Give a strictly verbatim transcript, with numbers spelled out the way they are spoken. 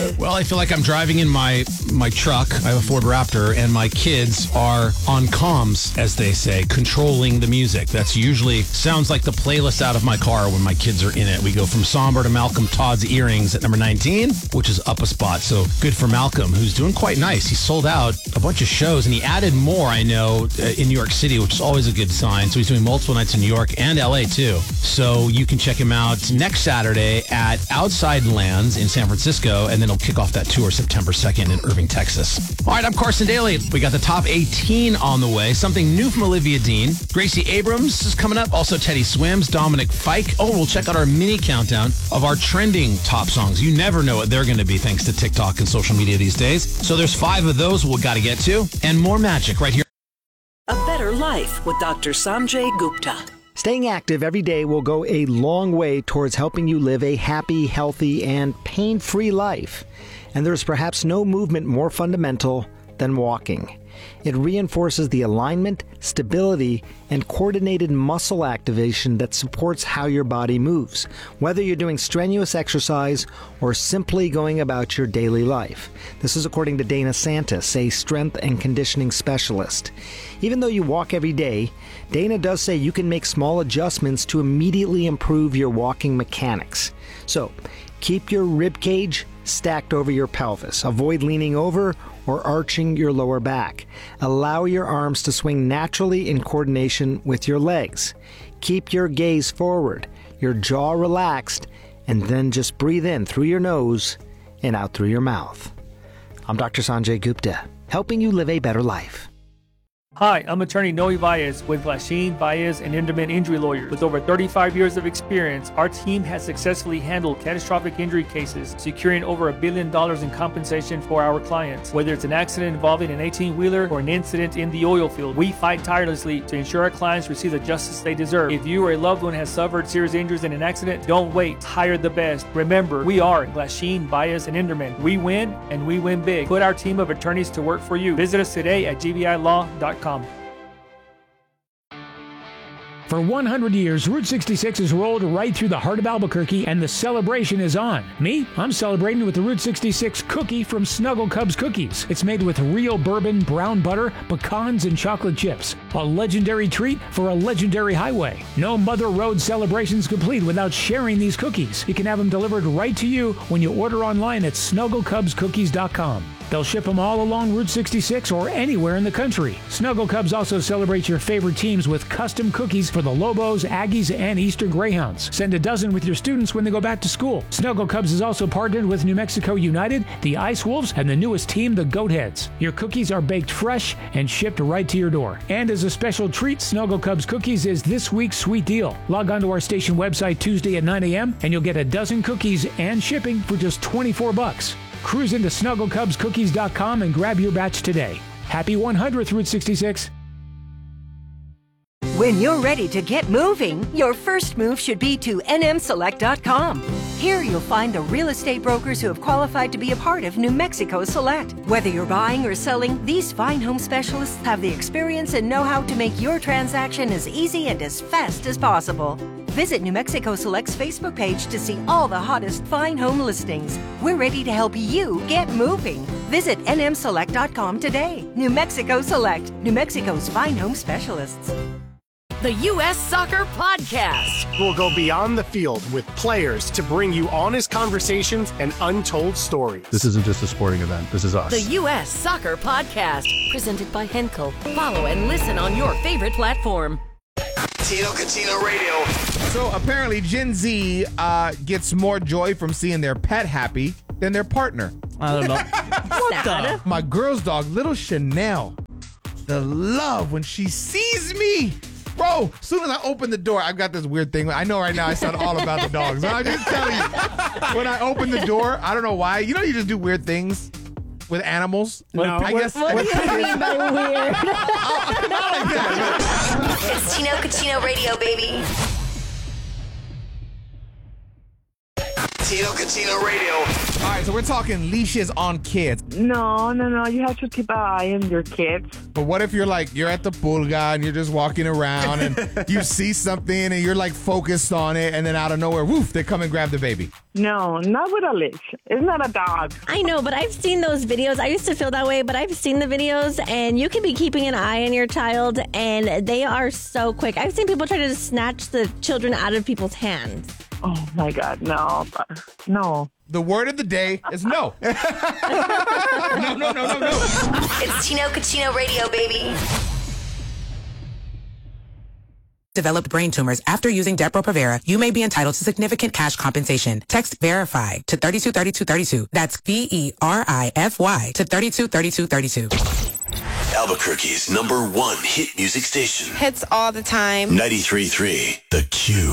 Well, I feel like I'm driving in my my truck. I have a Ford Raptor, and my kids are on comms, as they say, controlling the music. That's usually sounds like the playlist out of my car when my kids are in it. We go from somber to Malcolm Todd's Earrings at number nineteen, which is up a spot. So good for Malcolm, who's doing quite nice. He sold out a bunch of shows, and he added more, I know, uh, in New York City, which is always a good sign. So he's doing multiple nights in New York and L A, too. So you can check him out next Saturday at Outside Lands in San Francisco, and then he'll kick off that tour September second in Irving, Texas. All right, I'm Carson Daly. We got the top eighteen on the way. Something new from Olivia Dean. Gracie Abrams is coming up. Also, Teddy Swims, Dominic Fike. Oh, we'll check out our mini countdown of our trending top songs. You never know what they're going to be thanks to TikTok and social media these days. So there's five of those we've got to get to, and more magic right here. A Better Life with Doctor Sanjay Gupta. Staying active every day will go a long way towards helping you live a happy, healthy, and pain-free life. And there's perhaps no movement more fundamental than walking. It reinforces the alignment, stability, and coordinated muscle activation that supports how your body moves, whether you're doing strenuous exercise or simply going about your daily life. This is according to Dana Santis, a strength and conditioning specialist. Even though you walk every day, Dana does say you can make small adjustments to immediately improve your walking mechanics. So, keep your rib cage stacked over your pelvis. Avoid leaning over or arching your lower back. Allow your arms to swing naturally in coordination with your legs. Keep your gaze forward, your jaw relaxed, and then just breathe in through your nose and out through your mouth. I'm Doctor Sanjay Gupta, helping you live a better life. Hi, I'm attorney Noe Baez with Glasheen, Baez, and Inderman Injury Lawyers. With over thirty-five years of experience, our team has successfully handled catastrophic injury cases, securing over a billion dollars in compensation for our clients. Whether it's an accident involving an eighteen-wheeler or an incident in the oil field, we fight tirelessly to ensure our clients receive the justice they deserve. If you or a loved one has suffered serious injuries in an accident, don't wait. Hire the best. Remember, we are Glasheen, Baez, and Inderman. We win, and we win big. Put our team of attorneys to work for you. Visit us today at g b i law dot com. For one hundred years, Route sixty-six has rolled right through the heart of Albuquerque, and the celebration is on. Me? I'm celebrating with the Route sixty-six cookie from Snuggle Cubs Cookies. It's made with real bourbon, brown butter, pecans, and chocolate chips. A legendary treat for a legendary highway. No Mother Road celebration's complete without sharing these cookies. You can have them delivered right to you when you order online at snuggle cubs cookies dot com. They'll ship them all along Route sixty-six or anywhere in the country. Snuggle Cubs also celebrates your favorite teams with custom cookies for the Lobos, Aggies, and Eastern Greyhounds. Send a dozen with your students when they go back to school. Snuggle Cubs is also partnered with New Mexico United, the Ice Wolves, and the newest team, the Goatheads. Your cookies are baked fresh and shipped right to your door. And as a special treat, Snuggle Cubs Cookies is this week's sweet deal. Log on to our station website Tuesday at nine a.m. and you'll get a dozen cookies and shipping for just twenty-four bucks. Cruise into snuggle cubs cookies dot com and grab your batch today. Happy one hundredth Route sixty-six. When you're ready to get moving, your first move should be to N M select dot com. Here you'll find the real estate brokers who have qualified to be a part of New Mexico Select. Whether you're buying or selling, these fine home specialists have the experience and know-how to make your transaction as easy and as fast as possible. Visit New Mexico Select's Facebook page to see all the hottest fine home listings. We're ready to help you get moving. Visit N M select dot com today. New Mexico Select, New Mexico's fine home specialists. The U S Soccer Podcast. We'll go beyond the field with players to bring you honest conversations and untold stories. This isn't just a sporting event. This is us. The U S Soccer Podcast. Presented by Henkel. Follow and listen on your favorite platform. Tino Catino Radio. So apparently Gen Z uh, gets more joy from seeing their pet happy than their partner. I don't know. What the? My girl's dog, little Chanel. The love when she sees me. Bro, as soon as I open the door, I've got this weird thing. I know right now I sound all about the dogs. But I'm just telling you, when I open the door, I don't know why. You know you just do weird things with animals? No. I guess. What do you mean by weird? Not like that. It's Tino Catino Radio, baby. Tino Catino Radio. All right, so we're talking leashes on kids. No, no, no. You have to keep an eye on your kids. But what if you're like, you're at the pulga and you're just walking around and you see something and you're like focused on it and then out of nowhere, woof, they come and grab the baby. No, not with a leash. It's not a dog. I know, but I've seen those videos. I used to feel that way, but I've seen the videos, and you can be keeping an eye on your child, and they are so quick. I've seen people try to snatch the children out of people's hands. Oh, my God, no. No. The word of the day is no. no, no, no, no, no. It's Tino Cucino Radio, baby. Developed brain tumors after using Depo-Provera, you may be entitled to significant cash compensation. Text VERIFY to thirty-two thirty-two thirty-two. That's V E R I F Y to thirty-two thirty-two thirty-two. Albuquerque's number one hit music station. Hits all the time. ninety-three point three The Q.